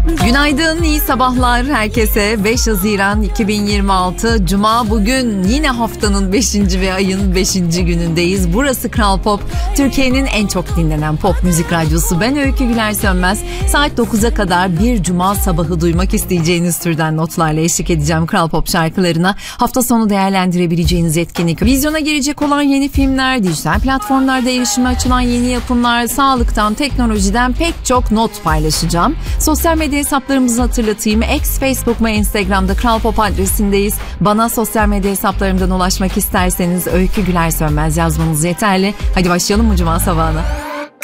Günaydın, iyi sabahlar herkese. 5 Haziran 2026 Cuma, bugün yine haftanın 5. ve ayın 5. günündeyiz. Burası Kral Pop, Türkiye'nin en çok dinlenen pop müzik radyosu. Ben Öykü Güler Sönmez. Saat 9'a kadar bir Cuma sabahı duymak isteyeceğiniz türden notlarla eşlik edeceğim Kral Pop şarkılarına. Hafta sonu değerlendirebileceğiniz etkinlik, vizyona gelecek olan yeni filmler, dijital platformlarda erişime açılan yeni yapımlar, sağlıktan, teknolojiden pek çok not paylaşacağım. Sosyal medya hesaplarımızı hatırlatayım. X, Facebook ve Instagram'da Kral Pop adresindeyiz. Bana sosyal medya hesaplarımdan ulaşmak isterseniz Öykü Güler Sönmez yazmanız yeterli. Hadi başlayalım mı Cuma sabahına?